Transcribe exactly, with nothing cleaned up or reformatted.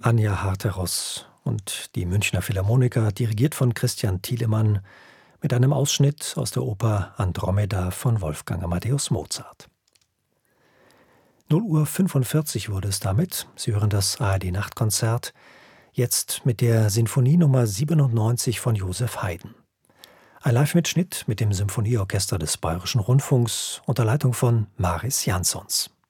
Anja Harteros und die Münchner Philharmoniker, dirigiert von Christian Thielemann, mit einem Ausschnitt aus der Oper Andromeda von Wolfgang Amadeus Mozart. null Uhr fünfundvierzig wurde es damit. Sie hören das A R D-Nachtkonzert, jetzt mit der Sinfonie Nummer siebenundneunzig von Joseph Haydn. Ein Live-Mitschnitt mit dem Symphonieorchester des Bayerischen Rundfunks unter Leitung von Mariss Jansons.